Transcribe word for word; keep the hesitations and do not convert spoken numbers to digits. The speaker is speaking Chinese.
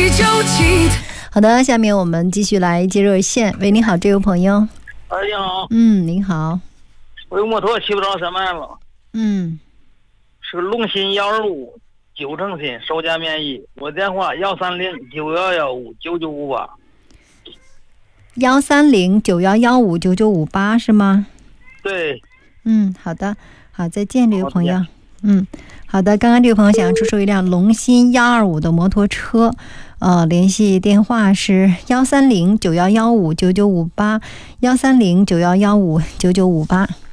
就气。 好的，下面我们继续来接热线。喂，你好，这位朋友。 哎，你好。 嗯，您好。 我有摩托骑不着三万了。 嗯。 是个龙鑫幺二五九成新，售价免疫。我电话幺三零九幺幺五九九五八。 幺三零九幺幺五九九五八是吗？ 对。 嗯，好的，好，再见，这位朋友。嗯，好的，刚刚这位朋友想要出售一辆龙鑫幺二五的摩托车，呃，联系电话是幺三零九幺幺五九九五八，幺三零九幺幺五九九五八。